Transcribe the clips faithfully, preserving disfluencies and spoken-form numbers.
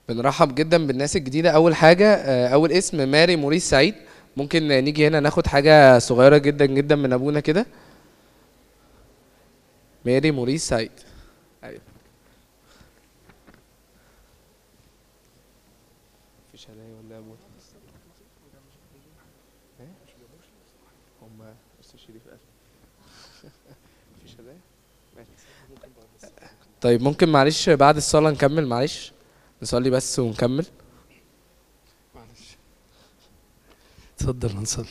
بنرحب جدا بالناس الجديدة. أول حاجة آه، أول اسم ماري موريس سعيد. ممكن نيجي هنا ناخد حاجة صغيرة جدا جدا من أبونا كده. ماري موريس سعيد. أيوة. مفيش هدايا ولا أبونا؟ إيه؟ هم أستاذ شريف قال مفيش هدايا؟ ماشي. طيب ممكن معلش بعد الصلاة نكمل، معلش نصلي بس ونكمل. معلش اتفضل نصلي.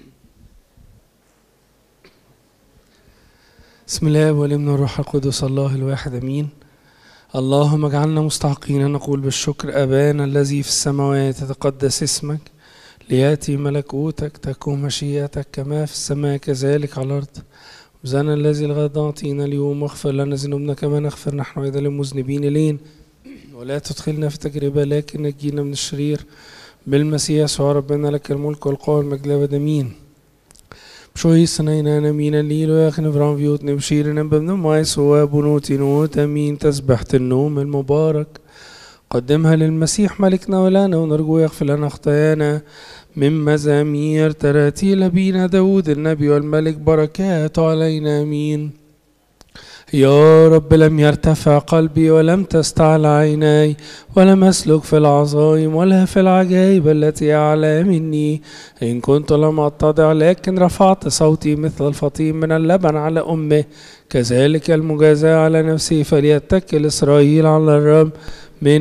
بسم الله والابن والروح القدس الله الواحد امين. اللهم اجعلنا مستحقين ان نقول بالشكر: ابانا الذي في السماوات يتقدس اسمك، لياتي ملكوتك، تكن مشيئتك كما في السماء كذلك على الارض. خبزنا الذي الغد اعطينا اليوم، واغفر لنا ذنوبنا كما نغفر نحن ايضا للمذنبين الينا، ولا تدخلنا في تجربه لكن نجينا من الشرير، بالمسيح يسوع ربنا لك الملك والقوة والمجد للأبد آمين. بشوي سنينا نمين الليل ويخن فران فيوت نبشير نببن مايس وابنوتي نوت أمين. تسبحة النوم المبارك قدمها للمسيح ملكنا ولنا، ونرجو يغفر لنا خطايانا من مزامير تراتيل بينا داود النبي والملك، بركات علينا آمين. يا رب لم يرتفع قلبي ولم تستعل عيناي، ولم أسلك في العظائم ولا في العجائب التي أعلى مني. إن كنت لم أتضع لكن رفعت صوتي مثل الفطيم من اللبن على أمه، كذلك المجازاة على نفسي. فليتكل إسرائيل على الرب